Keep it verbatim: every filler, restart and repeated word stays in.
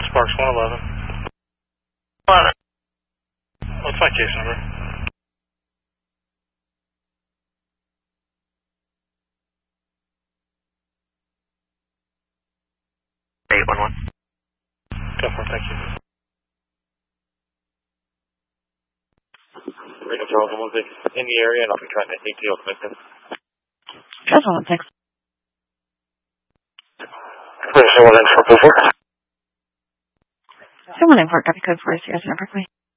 Sparks one eleven. eleven. What's my case number? eight one one. Go for it, thank you. Radio Charles one six in the area, and I'll be trying to A T O Smithton. Charles one six. Someone in for Beaufort. Someone in for copy code for us, yes, number please.